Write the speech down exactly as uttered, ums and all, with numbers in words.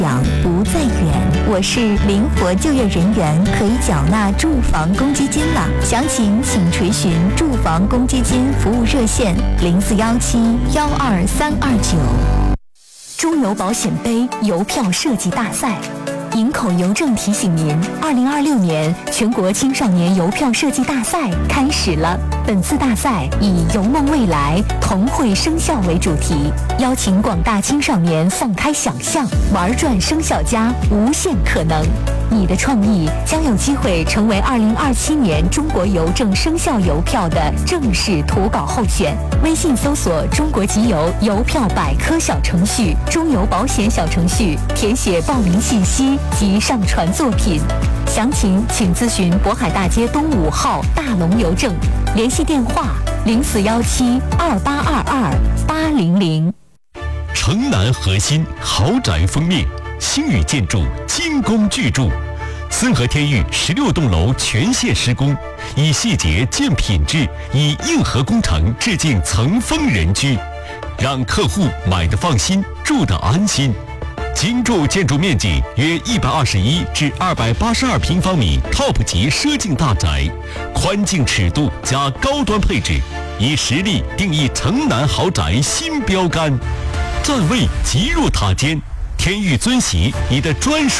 不再远，我是灵活就业人员，可以缴纳住房公积金了。详情请垂询住房公积金服务热线零四幺七幺二三二九。中邮保险杯邮票设计大赛。营口邮政提醒您，二零二六年全国青少年邮票设计大赛开始了。本次大赛以“邮梦未来，同绘生肖”为主题，邀请广大青少年放开想象，玩转生肖家，无限可能。你的创意将有机会成为二零二七年中国邮政生肖邮票的正式图稿候选。微信搜索“中国集邮邮票百科”小程序、中邮保险小程序，填写报名信息及上传作品。详情请咨询渤海大街东五号大龙邮政，联系电话零四幺七二八二二八零零。 城南核心豪宅封面，星宇建筑精工巨筑，森和天域十六栋楼全线施工，以细节见品质，以硬核工程致敬层峰人居，让客户买得放心，住得安心。精筑建筑面积约一百二十一至二百八十二平方米 ，Top 级奢境大宅，宽净尺度加高端配置，以实力定义城南豪宅新标杆，站位极入塔尖，天域尊席你的专属